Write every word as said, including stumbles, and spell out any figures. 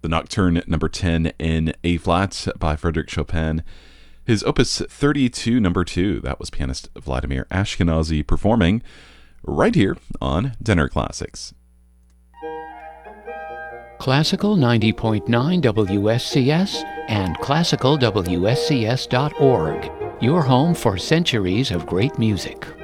the Nocturne number ten in A-flat by Frédéric Chopin. His Opus thirty-two number two, that was pianist Vladimir Ashkenazy performing right here on Dinner Classics. Classical ninety point nine W S C S and classical W S C S dot org, your home for centuries of great music.